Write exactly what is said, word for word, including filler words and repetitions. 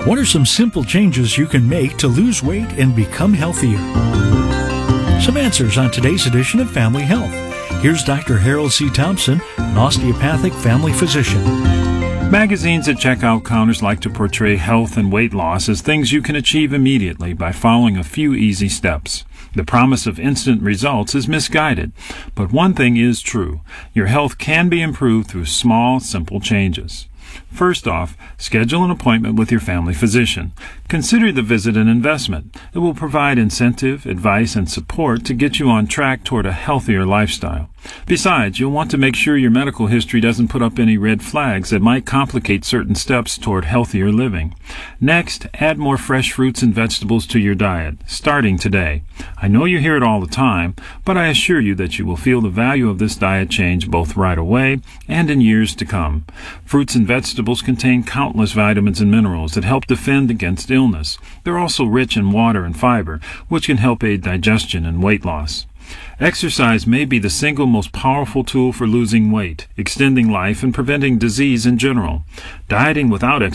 What are some simple changes you can make to lose weight and become healthier? Some answers on today's edition of Family Health. Here's Doctor Harold C. Thompson, an osteopathic family physician. Magazines at checkout counters like to portray health and weight loss as things you can achieve immediately by following a few easy steps. The promise of instant results is misguided, but one thing is true. Your health can be improved through small, simple changes. First off, schedule an appointment with your family physician. Consider the visit an investment. It will provide incentive, advice, and support to get you on track toward a healthier lifestyle. Besides, you'll want to make sure your medical history doesn't put up any red flags that might complicate certain steps toward healthier living. Next, add more fresh fruits and vegetables to your diet, starting today. I know you hear it all the time, but I assure you that you will feel the value of this diet change both right away and in years to come. Fruits and vegetables contain countless vitamins and minerals that help defend against illness. They're also rich in water and fiber, which can help aid digestion and weight loss. Exercise may be the single most powerful tool for losing weight, extending life, and preventing disease in general. Dieting without exercise